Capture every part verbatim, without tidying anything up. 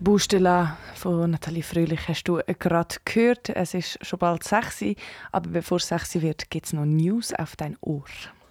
Boustela von Nathalie Fröhlich hast du gerade gehört. Es ist schon bald sechs Uhr, aber bevor es sechs Uhr wird, gibt es noch News auf dein Ohr.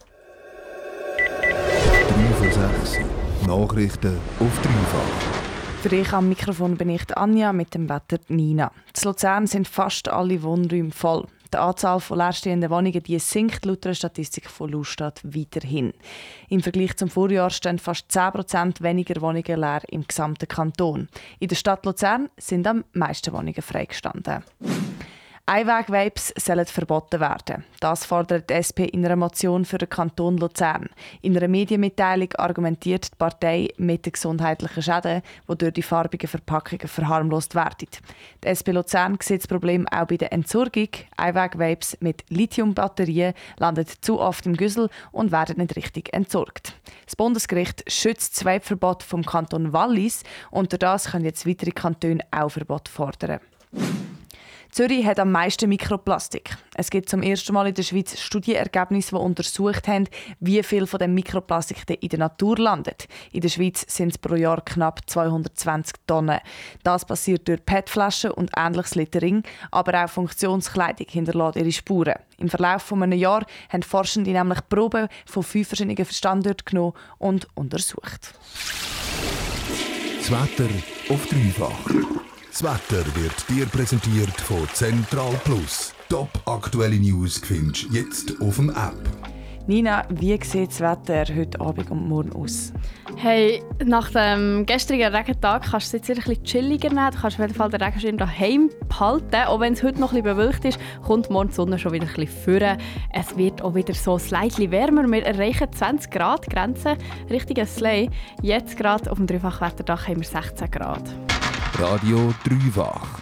drei vor sechs. Nachrichten auf dreifach. Für dich am Mikrofon bin ich Anja, mit dem Wetter Nina. In Luzern sind fast alle Wohnräume voll. Die Anzahl von leerstehenden Wohnungen die sinkt laut der Statistik von Lustat weiterhin. Im Vergleich zum Vorjahr stehen fast zehn Prozent weniger Wohnungen leer im gesamten Kanton. In der Stadt Luzern sind am meisten Wohnungen freigestanden. Einweg-Vapes sollen verboten werden. Das fordert die S P in einer Motion für den Kanton Luzern. In einer Medienmitteilung argumentiert die Partei mit den gesundheitlichen Schäden, die durch die farbigen Verpackungen verharmlost werden. Die S P Luzern sieht das Problem auch bei der Entsorgung. Einweg-Vapes mit Lithium-Batterien landen zu oft im Güssel und werden nicht richtig entsorgt. Das Bundesgericht schützt das Vape-Verbot vom Kanton Wallis und durch das können jetzt weitere Kantone auch Verbot fordern. Zürich hat am meisten Mikroplastik. Es gibt zum ersten Mal in der Schweiz Studienergebnisse, die untersucht haben, wie viel von dem Mikroplastik in der Natur landet. In der Schweiz sind es pro Jahr knapp zweihundertzwanzig Tonnen. Das passiert durch P E T-Flaschen und ähnliches Littering, aber auch Funktionskleidung hinterlässt ihre Spuren. Im Verlauf von einem Jahr haben Forschende nämlich Proben von fünf verschiedenen Standorten genommen und untersucht. Das Wetter auf dreifach. Das Wetter wird dir präsentiert von Central Plus. Top aktuelle News findest du jetzt auf dem App. Nina, wie sieht das Wetter heute Abend und morgen aus? Hey, nach dem gestrigen Regentag kannst du es jetzt ein bisschen chilliger nehmen. Du kannst auf jeden Fall den Regenschirm daheim behalten. Auch wenn es heute noch ein bisschen bewölkt ist, kommt morgen die Sonne schon wieder ein bisschen vor. Es wird auch wieder so slightly wärmer. Wir erreichen zwanzig Grad Grenze, richtiger Slay. Jetzt gerade auf dem Dreifachwetterdach haben wir sechzehn Grad. Radio dreifach.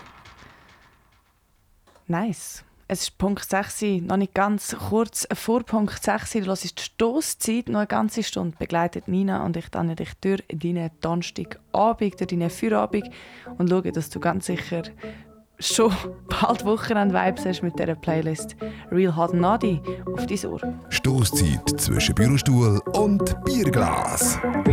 Nice. Es ist Punkt sechs, noch nicht ganz kurz vor Punkt sechs. Du hörst die Stosszeit, noch eine ganze Stunde begleitet Nina und ich dann dich durch deinen Donnerstagabend, durch deinen Feierabend und schaue, dass du ganz sicher schon bald Wochenend-Vibes hast mit dieser Playlist Real Hot Nadi auf dein Ohr. Stosszeit zwischen Bürostuhl und Bierglas.